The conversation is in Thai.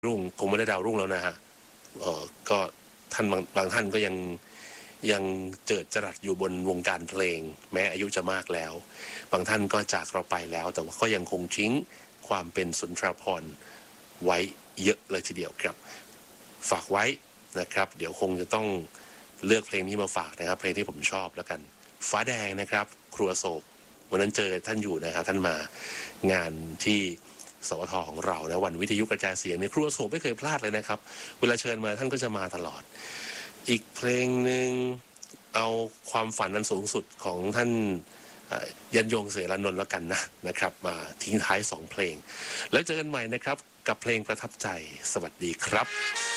รุ่งคงไม่ได้ดาวรุ่งแล้วนะฮะก็ท่านบางท่านก็ยังเจิดจรัสอยู่บนวงการเพลงแม้อายุจะมากแล้วบางท่านก็จากเราไปแล้วแต่ว่าก็ยังคงทิ้งความเป็นสุนทรภรณ์ไว้เยอะเลยทีเดียวครับฝากไว้นะครับเดี๋ยวคงจะต้องเลือกเพลงนี้มาฝากนะครับเพลงที่ผมชอบแล้วกันฟ้าแดงนะครับครัวโศกวันนั้นเจอท่านอยู่นะครับท่านมางานที่สวทของเรานะวันวิทยุกระจายเสียงในครัวโศกไม่เคยพลาดเลยนะครับเวลาเชิญมาท่านก็จะมาตลอดอีกเพลงหนึ่งเอาความฝันนั้นสูงสุดของท่านยันยงเสรานนท์แล้วกันนะครับมาทิ้งท้าย2 เพลงแล้วเจอกันใหม่นะครับกับเพลงประทับใจสวัสดีครับ